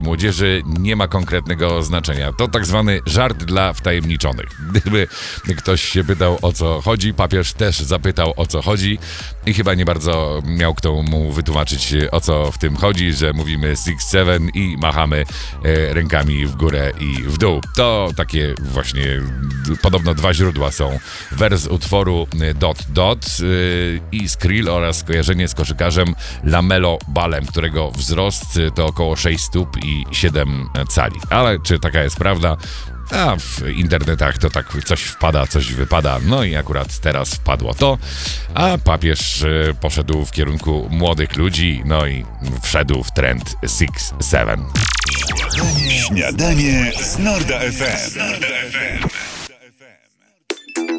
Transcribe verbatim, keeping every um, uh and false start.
młodzieży nie ma konkretnego znaczenia. To tak zwany żart dla wtajemniczonych. Gdyby ktoś się pytał, o co chodzi, papież też zapytał, o co chodzi i chyba nie bardzo miał kto mu wytłumaczyć, o co w tym chodzi, że mówimy six seven i machamy e, rękami w górę i w dół. To takie właśnie podobno dwa źródła są. Wers utworu Dot Dot yy, i Skrill oraz skojarzenie z koszykarzem Lamelo Ballem, którego wzrost to około sześć stóp i siedem cali. Ale czy taka jest prawda? A w internetach to tak coś wpada, coś wypada. No i akurat teraz wpadło to, a papież y, poszedł w kierunku młodych ludzi, no i wszedł w trend six seven. Śniadanie z Norda F M.